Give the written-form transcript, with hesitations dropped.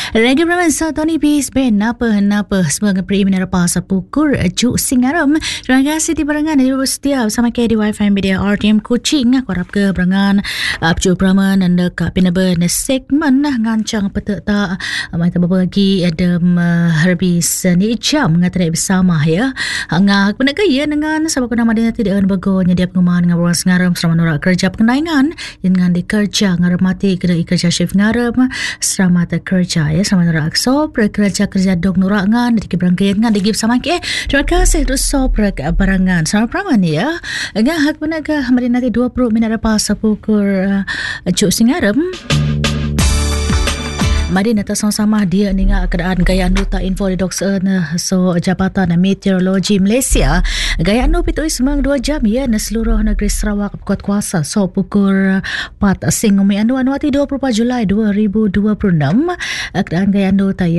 Lagi beraman sa Tony Peace Ben Napa sebagai preliminary pas pukul Cuk Singaram. Terima kasih di barangan di setia bersama ke di Wi-Fi Media RTM Kuching. Aku harap ke barangan Cuk Praman dan dekat pinaban segmen ngancang petak tak mai berbagi ada habis ni jam mengatai bersama ya. Ngak benak kaya dengan sebab nama dia tidak akan begonya dia pengumahan dengan orang Singaram selama norak kerja pengenainan dengan dikerja ngarmati kedai kerja chef ngaram selamat kerja ya sama norak so kerja dog norangan di keberangkaian dengan digib sama ke terima kasih terus so barangan sama praman ya ngak hak benak ke hari nanti 20 minit lepas pukul Cuk Singaram. Mari nata sama-sama dia ninga keadaan gaya anu tak info di Doksen so Jabatan Meteorologi Malaysia. Gaya anu pitui semang 2 jam ya na seluruh negeri Sarawak kuat kuasa so pukul 4 sing umi anu ati 24 Julai 2026. Keadaan gaya anu tak